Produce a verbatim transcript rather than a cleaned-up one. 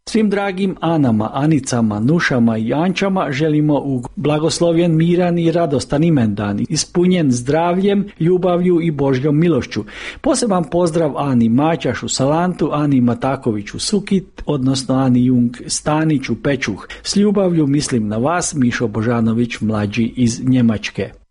Svim dragim Anama, Anicama, Nušama i Ančama želimo u blagoslovljen, miran i radostan imendan, ispunjen zdravljem, ljubavlju i Božjom milošću. Poseban pozdrav Ani Maćaš u Salantu, Ani Mataković u Sukit, odnosno Ani Jung Stanić u Pečuh. S ljubavlju mislim na vas, Mišo Božanović mlađi iz Njemačke.